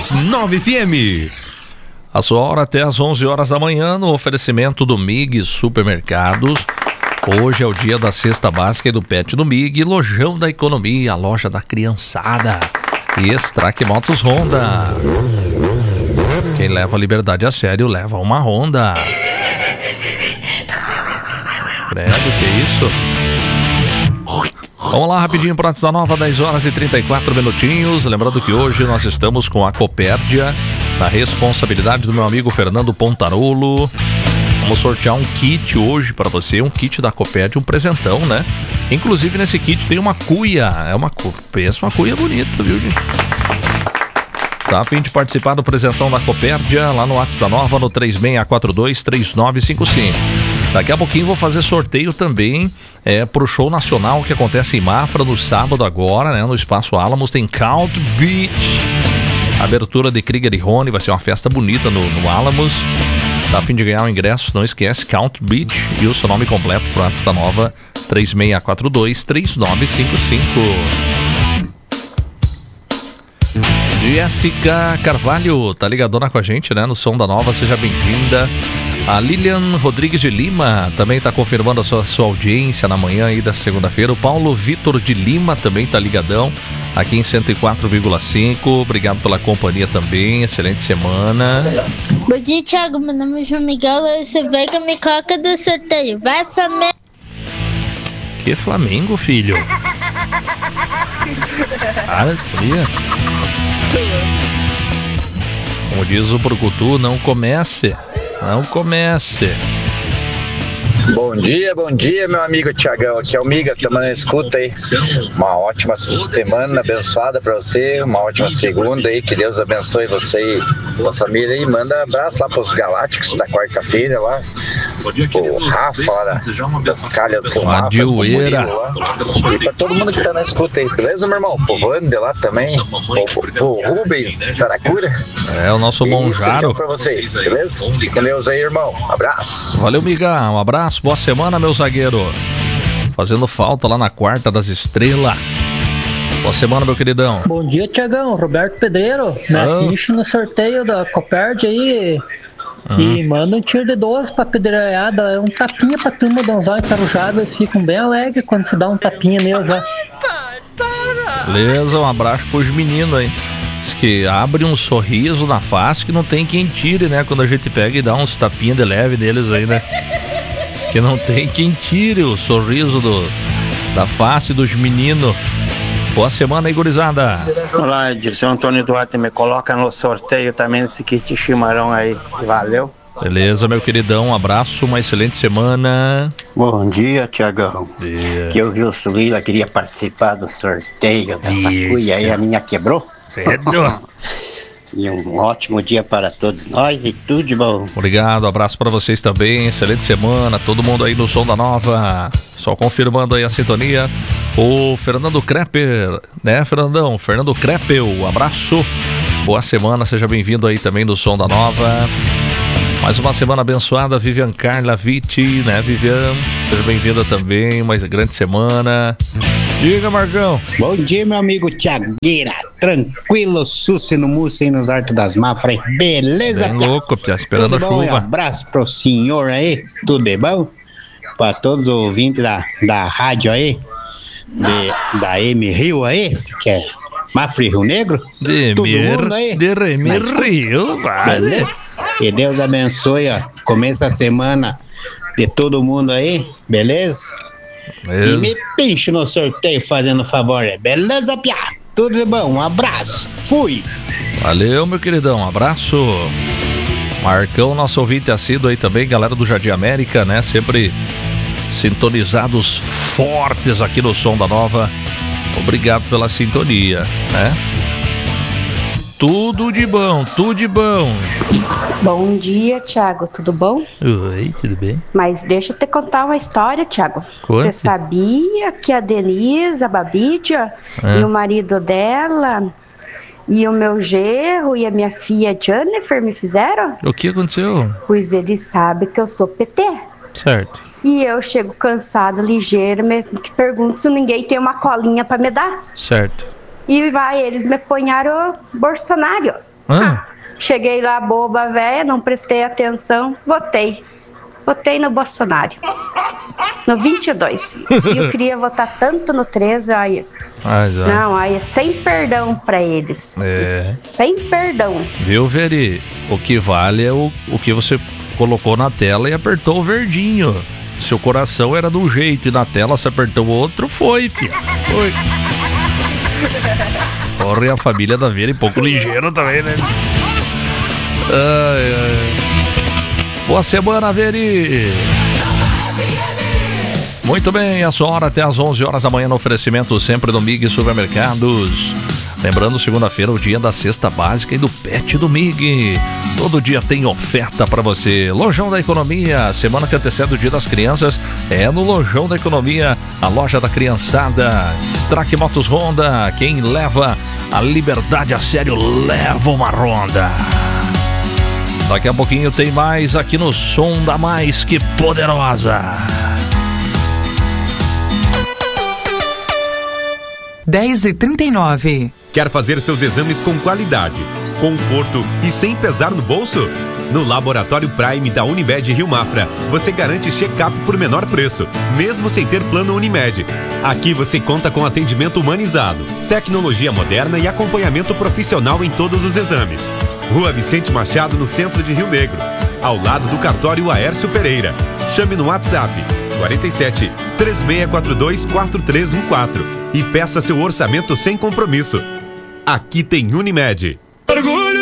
Mais 9 FM. A sua hora até às 11 horas da manhã no oferecimento do MIG Supermercados. Hoje é o dia da cesta básica e do pet do MIG, Lojão da Economia, a loja da criançada. E Strack Motos Honda. Quem leva a liberdade a sério, leva uma Honda. Credo, que isso? Vamos lá, rapidinho, para antes da nova, 10 horas e 34 minutinhos. Lembrando que hoje nós estamos com a Copérdia, na responsabilidade do meu amigo Fernando Pontarolo. Vamos sortear um kit hoje para você, um kit da Copérdia, um presentão, né? Inclusive nesse kit tem uma cuia, pensa uma cuia bonita, viu, gente? Tá a fim de participar do presentão da Copérdia, lá no WhatsApp da Nova, no 3642-3955. Daqui a pouquinho vou fazer sorteio também pro show nacional que acontece em Mafra no sábado agora, né? No Espaço Alamos tem Count Beach. Abertura de Krieger e Rony, vai ser uma festa bonita no Alamos. Tá a fim de ganhar o ingresso, não esquece, Count Beach e o seu nome completo pro WhatsApp da Nova, 3642-3955. Jéssica Carvalho, tá ligadona com a gente, né? No Som da Nova, seja bem-vinda. A Lilian Rodrigues de Lima também está confirmando a sua audiência na manhã aí da segunda-feira. O Paulo Vitor de Lima também está ligadão aqui em 104,5. Obrigado pela companhia também. Excelente semana. Bom dia, Thiago. Meu nome é João Miguel. Você vai que me coloca do sorteio. Vai, Flamengo. Que Flamengo, filho? Sabia? Como diz o Brucutu, não comece. Não comece. Bom dia, meu amigo Thiagão. Aqui é o Miga, tomando escuta aí. Uma ótima semana abençoada pra você, uma ótima segunda aí. Que Deus abençoe você e a família aí. Manda abraço lá pros Galácticos da quarta-feira lá. O Rafa lá das calhas do Rafa. E pra todo mundo que tá na escuta aí, beleza, meu irmão? Pro Wander lá também. O Rubens Saracura. É, o nosso Monjaro. Pra vocês, beleza? Fique com Deus aí, irmão. Abraço. Valeu, Miga. Um abraço. Boa semana, meu zagueiro. Fazendo falta lá na Quarta das Estrelas. Boa semana, meu queridão. Bom dia, Tiagão. Roberto Pedreiro. Me ficha no sorteio da Copérdia aí. E manda um tiro de 12 pra pedreirada. Um tapinha pra turma da Donzal Enferrujada. Eles ficam bem alegres quando se dá um tapinha neles lá. Beleza, um abraço pros meninos aí. Diz que abre um sorriso na face que não tem quem tire, né? Quando a gente pega e dá uns tapinhas de leve neles aí, né? Que não tem quem tire o sorriso da face dos meninos. Boa semana aí, gurizada. Olá, Edson Antônio Duarte, me coloca no sorteio também esse kit de chimarrão aí. Valeu. Beleza, meu queridão, um abraço, uma excelente semana. Bom dia, Tiagão. Que eu vi o Sulila, queria participar do sorteio dessa cuia aí, a minha quebrou. E um ótimo dia para todos nós e tudo de bom. Obrigado, abraço para vocês também, excelente semana, todo mundo aí no Som da Nova. Só confirmando aí a sintonia. O Fernando Krepper, né, Fernandão? Fernando Kreppel, abraço. Boa semana, seja bem-vindo aí também no Som da Nova. Mais uma semana abençoada, Vivian Carla Vitti, né, Vivian? Seja bem-vinda também, uma grande semana. Diga, Marcão. Bom dia, meu amigo Tiagueira. Tranquilo, suce no mousse aí nos Artes das Mafras. Beleza, bem louco, Pia, esperando tudo a bom? chuva. Um abraço pro senhor aí, tudo é bom? Para todos os ouvintes da rádio aí, da M Rio aí, que é Mafra e Rio Negro. Todo mundo aí. De Remy Rio, vale. Que Deus abençoe, ó. Começa a semana de todo mundo aí, beleza? E me pinche no sorteio fazendo favor, beleza, Pia? Tudo de bom, um abraço, fui! Valeu, meu queridão, um abraço. Marcão, nosso ouvinte assíduo aí também, galera do Jardim América, né? Sempre sintonizados fortes aqui no Som da Nova. Obrigado pela sintonia, né? Tudo de bom, tudo de bom. Bom dia, Thiago, tudo bom? Oi, tudo bem? Mas deixa eu te contar uma história, Thiago. Conte. Você sabia que a Denise, a Babidia, e o marido dela, e o meu genro e a minha filha Jennifer me fizeram? O que aconteceu? Pois eles sabem que eu sou PT. Certo. E eu chego cansada, ligeira, me pergunto se ninguém tem uma colinha pra me dar. Certo. E vai, eles me apanharam o Bolsonaro. Cheguei lá, boba, velha, não prestei atenção, votei. Votei no Bolsonaro. No 22. E eu queria votar tanto no 13, aí. Não, aí sem perdão pra eles. Sem perdão. Viu, Veri? O que vale é o que você colocou na tela e apertou o verdinho. Seu coração era de um jeito e na tela você apertou o outro, foi, filho. Foi. Porra, e a família da Veri, pouco ligeiro também, né? Boa semana, Veri. Muito bem, a sua hora até às 11 horas da manhã no oferecimento sempre do MIG Supermercados. Lembrando, segunda-feira, o dia da cesta básica e do pet do MIG. Todo dia tem oferta para você. Lojão da Economia, semana que antecede o Dia das Crianças, é no Lojão da Economia, a loja da criançada. Strack Motos Honda, quem leva a liberdade a sério, leva uma Honda. Daqui a pouquinho tem mais aqui no Som da Mais Que Poderosa. 10h39. Quer fazer seus exames com qualidade, conforto e sem pesar no bolso? No Laboratório Prime da Unimed Rio Mafra, você garante check-up por menor preço, mesmo sem ter plano Unimed. Aqui você conta com atendimento humanizado, tecnologia moderna e acompanhamento profissional em todos os exames. Rua Vicente Machado, no centro de Rio Negro, ao lado do cartório Aércio Pereira. Chame no WhatsApp 47 3642 4314 e peça seu orçamento sem compromisso. Aqui tem Unimed. Orgulho